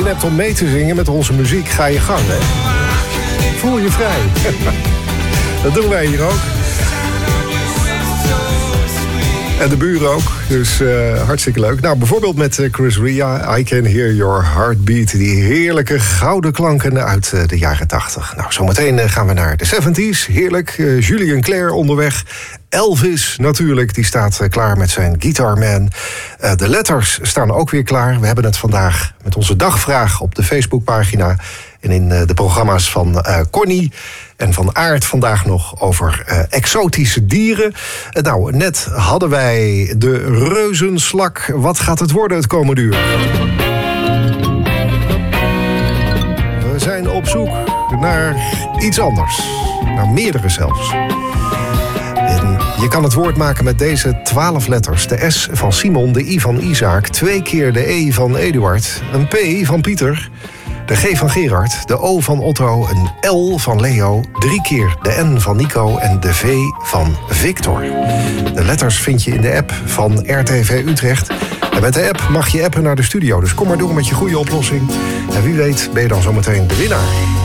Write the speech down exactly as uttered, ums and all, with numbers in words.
zin hebt om mee te zingen met onze muziek, ga je gang, hè? Voel je vrij. Dat doen wij hier ook. En de buren ook, dus uh, hartstikke leuk. Nou, bijvoorbeeld met uh, Chris Ria, I Can Hear Your Heartbeat. Die heerlijke gouden klanken uit uh, de jaren tachtig. Nou, zometeen uh, gaan we naar de zeventies. Heerlijk, uh, Julian Clare onderweg. Elvis natuurlijk, die staat uh, klaar met zijn Guitar Man. Uh, de letters staan ook weer klaar. We hebben het vandaag met onze dagvraag op de Facebookpagina. En in uh, de programma's van uh, Connie en van Aard vandaag nog over uh, exotische dieren. Uh, nou, net hadden wij de reuzenslak. Wat gaat het worden het komende uur? We zijn op zoek naar iets anders. Naar meerdere zelfs. En je kan het woord maken met deze twaalf letters. De S van Simon, de I van Isaac, twee keer de E van Eduard, een P van Pieter, de G van Gerard, de O van Otto, een L van Leo, drie keer de N van Nico en de V van Victor. De letters vind je in de app van R T V Utrecht. En met de app mag je appen naar de studio. Dus kom maar door met je goede oplossing. En wie weet ben je dan zometeen de winnaar.